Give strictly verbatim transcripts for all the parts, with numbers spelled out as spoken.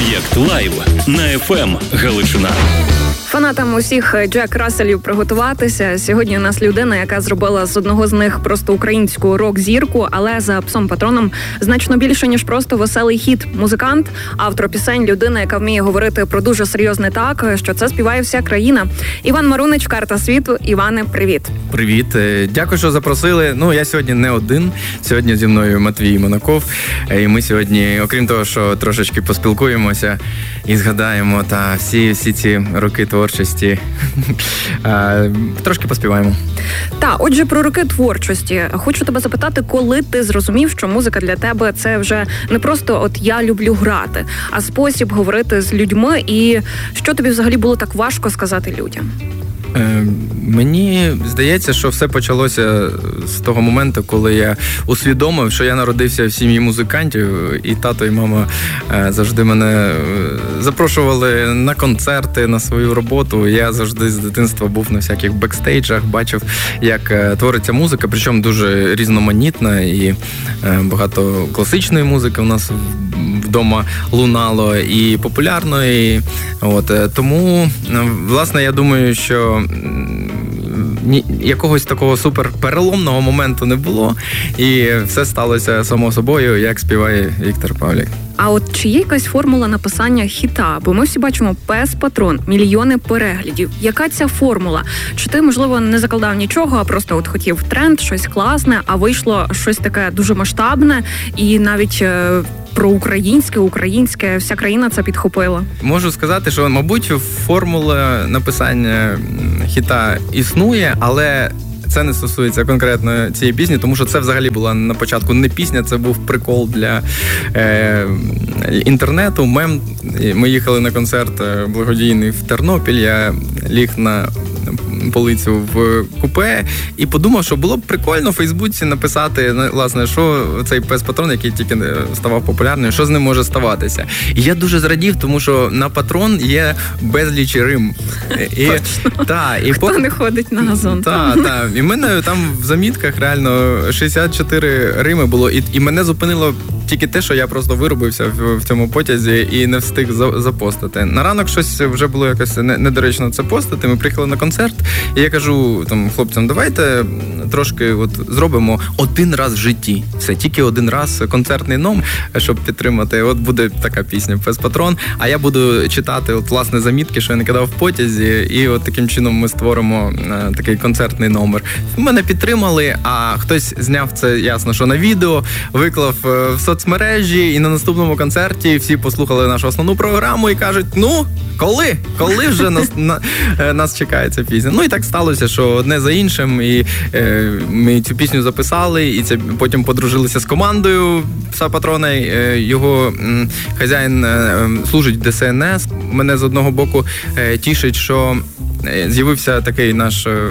Проєкт Лайв на еф ем Галичина. Фанатам усіх Джек Расселів приготуватися. Сьогодні у нас людина, яка зробила з одного з них просто українську рок-зірку, але за псом-патроном значно більше, ніж просто веселий хіт. Музикант, автор пісень, людина, яка вміє говорити про дуже серйозне так, що це співає вся країна. Іван Марунич, «Карта світу». Іване, привіт. Привіт. Дякую, що запросили. Ну, я сьогодні не один. Сьогодні зі мною Матвій Монаков. І ми сьогодні, окрім того, що трошечки поспілкуємося і згадаємо та всі, всі ці роки творчості, трошки поспіваємо. Так, отже, про роки творчості. Хочу тебе запитати, коли ти зрозумів, що музика для тебе – це вже не просто от я люблю грати, а спосіб говорити з людьми, і що тобі взагалі було так важко сказати людям? Мені здається, що все почалося з того моменту, коли я усвідомив, що я народився в сім'ї музикантів, і тато, і мама завжди мене запрошували на концерти, на свою роботу. Я завжди з дитинства був на всяких бекстейджах, бачив, як твориться музика, причому дуже різноманітна, і багато класичної музики у нас вдома лунало, і популярної. От, тому, власне, я думаю, що ні, якогось такого суперпереломного моменту не було, і все сталося само собою, як співає Віктор Павлік. А от чи є якась формула написання хіта? Бо ми всі бачимо «Пес-патрон», мільйони переглядів. Яка ця формула? Чи ти, можливо, не закладав нічого, а просто от хотів тренд, щось класне, а вийшло щось таке дуже масштабне і навіть е, проукраїнське, українське, вся країна це підхопила? Можу сказати, що, мабуть, формула написання хіта існує, але це не стосується конкретно цієї пісні, тому що це взагалі була на початку не пісня, це був прикол для е, інтернету, мем. Ми їхали на концерт благодійний в Тернопіль, я ліг на полицю в купе і подумав, що було б прикольно в Фейсбуці написати, власне, що цей пес-патрон, який тільки ставав популярним, що з ним може ставатися. І я дуже зрадів, тому що на патрон є безліч рим. І, та, і Хто по... не ходить на газон. Так, так. І в мене там в замітках реально шістдесят чотири рими було, і, і мене зупинило тільки те, що я просто виробився в, в цьому потязі і не встиг за, запостити. На ранок щось вже було якось недоречно це постити. Ми приїхали на концерт, і я кажу там хлопцям, давайте трошки от зробимо один раз в житті. Все, тільки один раз концертний ном, щоб підтримати. От буде така пісня «Пес-патрон», а я буду читати от власне замітки, що я не кидав в потязі, і от таким чином ми створимо е, такий концертний номер. Мене підтримали, а хтось зняв це, ясно, що на відео, виклав е, в соцмережі, і на наступному концерті всі послухали нашу основну програму і кажуть, ну, коли? Коли вже нас, на, нас чекає ця пісня? Ну і так сталося, що одне за іншим, і е, ми цю пісню записали, і це потім подружилися з командою пса-патрона, е, його м, хазяїн е, служить в де ес ен ес. Мене з одного боку е, тішить, що е, з'явився такий наш е,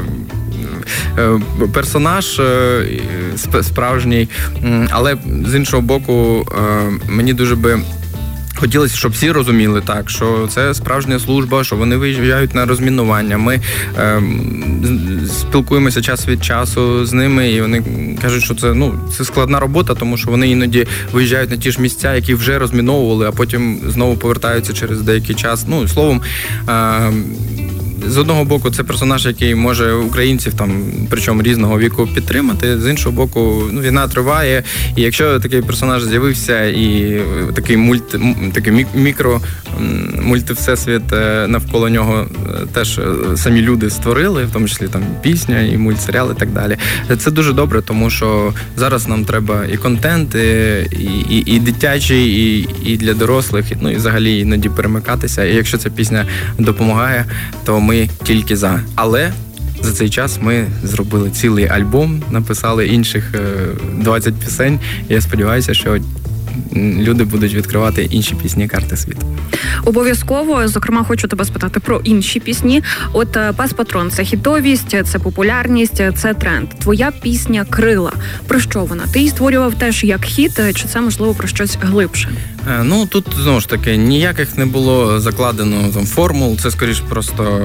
персонаж справжній, але з іншого боку мені дуже би хотілося, щоб всі розуміли так, що це справжня служба, що вони виїжджають на розмінування. Ми е, спілкуємося час від часу з ними, і вони кажуть, що це, ну, це складна робота, тому що вони іноді виїжджають на ті ж місця, які вже розміновували, а потім знову повертаються через деякий час. Ну, словом, е, з одного боку, це персонаж, який може українців, там, причому різного віку, підтримати, з іншого боку, ну, війна триває, і якщо такий персонаж з'явився, і такий мульт, такий мікро мультивсесвіт навколо нього теж самі люди створили, в тому числі там пісня, і мультсеріал, і так далі. Це дуже добре, тому що зараз нам треба і контент, і, і, і дитячий, і, і для дорослих, і, ну, і взагалі іноді перемикатися. І якщо ця пісня допомагає, то ми тільки за. Але за цей час ми зробили цілий альбом, написали інших двадцять пісень. І я сподіваюся, що люди будуть відкривати інші пісні «Карти світу». Обов'язково, зокрема, хочу тебе спитати про інші пісні. От «Пес-патрон» – це хітовість, це популярність, це тренд. Твоя пісня «Крила». Про що вона? Ти її створював теж як хіт, чи це, можливо, про щось глибше? Ну, тут, знову ж таки, ніяких не було закладено там формул. Це, скоріш, просто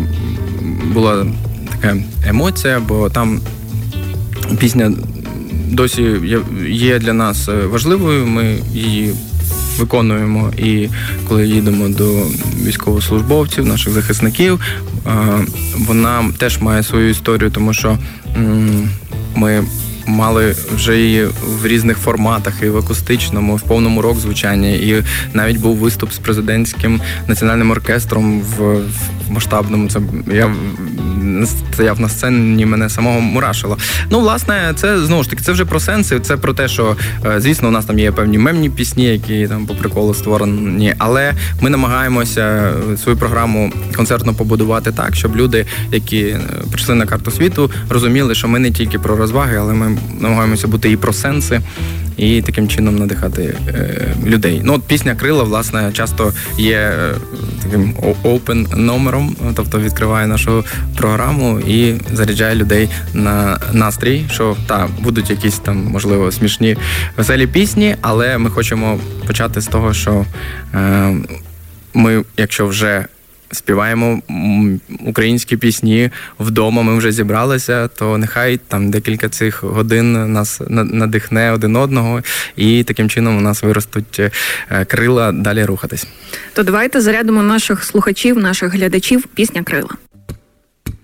була така емоція, бо там пісня досі є для нас важливою. Ми її виконуємо і коли їдемо до військовослужбовців, наших захисників, вона теж має свою історію, тому що ми мали вже її в різних форматах, і в акустичному, і в повному рок-звучанні, і навіть був виступ з президентським національним оркестром в, в масштабному. Це я стояв на сцені, мене самого мурашило. Ну, власне, це знову ж таки, це вже про сенси, це про те, що, звісно, у нас там є певні мемні пісні, які там по приколу створені, але ми намагаємося свою програму концертно побудувати так, щоб люди, які прийшли на карту світу, розуміли, що ми не тільки про розваги, але ми намагаємося бути і про сенси, і таким чином надихати е, людей. Ну, от пісня «Крила», власне, часто є е, таким open номером, тобто відкриває нашу програму і заряджає людей на настрій, що, так, будуть якісь там, можливо, смішні, веселі пісні, але ми хочемо почати з того, що е, ми, якщо вже співаємо українські пісні вдома, ми вже зібралися, то нехай там декілька цих годин нас надихне один одного, і таким чином у нас виростуть крила далі рухатись. То давайте зарядимо наших слухачів, наших глядачів пісня «Крила».